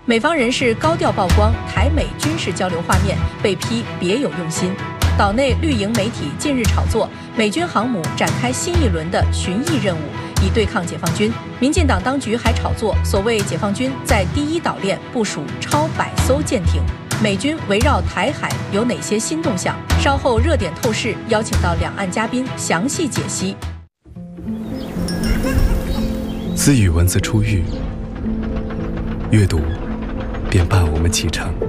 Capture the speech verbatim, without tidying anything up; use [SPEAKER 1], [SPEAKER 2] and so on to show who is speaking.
[SPEAKER 1] 美方人士高调曝光台美军事交流画面，被批别有用心。岛内绿营媒体近日炒作美军航母展开新一轮的巡弋任务，以对抗解放军。民进党当局还炒作所谓解放军在第一岛链部署超百艘舰艇，美军围绕台海有哪些新动向？稍后热点透视邀请到两岸嘉宾详细解析。
[SPEAKER 2] 私语文字出狱，阅读便伴我们启程。